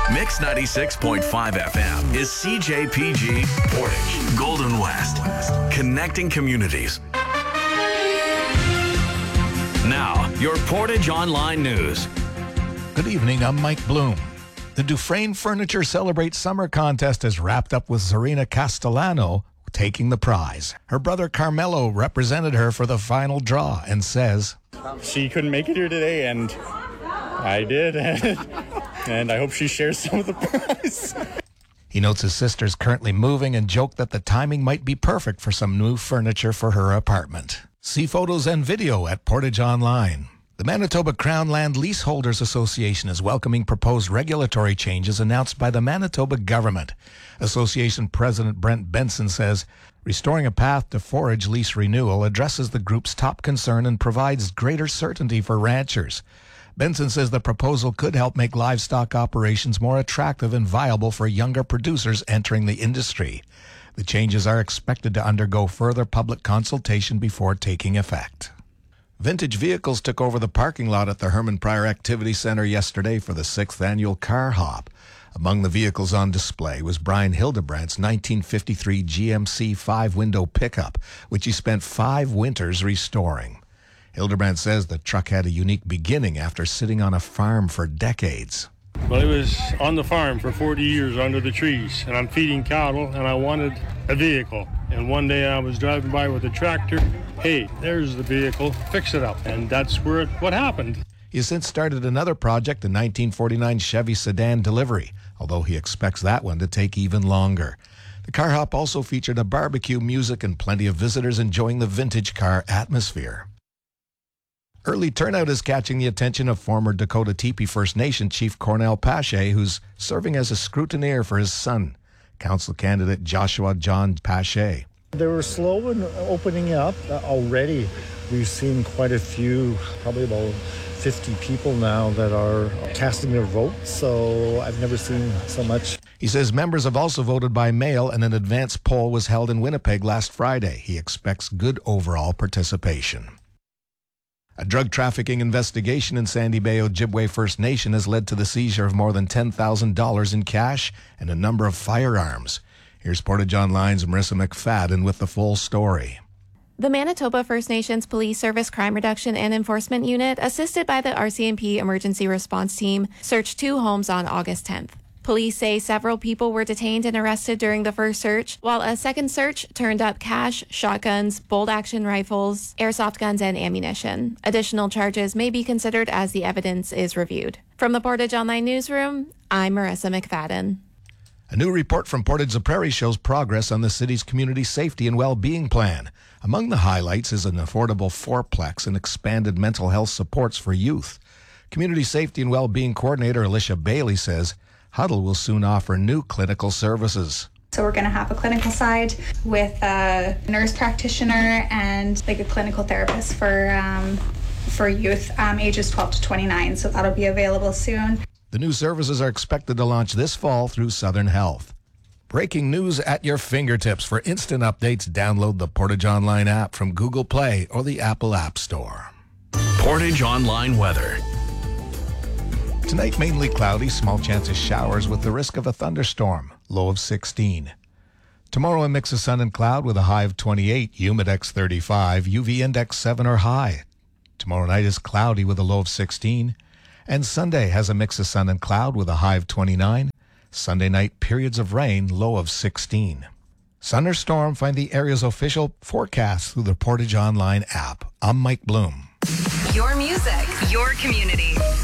Mix 96.5 FM is CJPG Portage, Golden West, connecting communities. Now, your Portage Online News. Good evening, I'm Mike Bloom. The Dufresne Furniture Celebrate Summer Contest is wrapped up with Zarina Castellano taking the prize. Her brother Carmelo represented her for the final draw and says, "She couldn't make it here today, and I did, and I hope she shares some of the prize." He notes his sister's currently moving and joked that the timing might be perfect for some new furniture for her apartment. See photos and video at Portage Online. The Manitoba Crown Land Leaseholders Association is welcoming proposed regulatory changes announced by the Manitoba government. Association President Brent Benson says, restoring a path to forage lease renewal addresses the group's top concern and provides greater certainty for ranchers. Benson says the proposal could help make livestock operations more attractive and viable for younger producers entering the industry. The changes are expected to undergo further public consultation before taking effect. Vintage vehicles took over the parking lot at the Herman Pryor Activity Center yesterday for the 6th annual Car Hop. Among the vehicles on display was Brian Hildebrandt's 1953 GMC 5-window pickup, which he spent 5 winters restoring. Hildebrandt says the truck had a unique beginning after sitting on a farm for decades. Well, I was on the farm for 40 years under the trees, and I'm feeding cattle, and I wanted a vehicle. And one day I was driving by with a tractor. Hey, there's the vehicle, fix it up. And that's what happened. He has since started another project, the 1949 Chevy sedan delivery, although he expects that one to take even longer. The Car Hop also featured a barbecue, music, and plenty of visitors enjoying the vintage car atmosphere. Early turnout is catching the attention of former Dakota Teepee First Nation Chief Cornell Pache, who's serving as a scrutineer for his son, Council candidate Joshua John Pache. They were slow in opening up. Already we've seen quite a few, probably about 50 people now that are casting their vote, so I've never seen so much. He says members have also voted by mail, and an advance poll was held in Winnipeg last Friday. He expects good overall participation. A drug trafficking investigation in Sandy Bay Ojibwe First Nation has led to the seizure of more than $10,000 in cash and a number of firearms. Here's Portage Online's Marissa McFadden with the full story. The Manitoba First Nations Police Service Crime Reduction and Enforcement Unit, assisted by the RCMP Emergency Response Team, searched 2 homes on August 10th. Police say several people were detained and arrested during the first search, while a second search turned up cash, shotguns, bolt-action rifles, airsoft guns, and ammunition. Additional charges may be considered as the evidence is reviewed. From the Portage Online Newsroom, I'm Marissa McFadden. A new report from Portage the Prairie shows progress on the city's community safety and well-being plan. Among the highlights is an affordable fourplex and expanded mental health supports for youth. Community Safety and Well-being Coordinator Alicia Bailey says Huddle will soon offer new clinical services. So we're going to have a clinical side with a nurse practitioner and like a clinical therapist for youth ages 12 to 29. So that'll be available soon. The new services are expected to launch this fall through Southern Health. Breaking news at your fingertips. For instant updates, download the Portage Online app from Google Play or the Apple App Store. Portage Online weather. Tonight, mainly cloudy, small chance of showers with the risk of a thunderstorm, low of 16. Tomorrow, a mix of sun and cloud with a high of 28, humidex 35, UV index 7 or high. Tomorrow night is cloudy with a low of 16. And Sunday has a mix of sun and cloud with a high of 29. Sunday night, periods of rain, low of 16. Sun or storm, find the area's official forecast through the Portage Online app. I'm Mike Bloom. Your music, your community.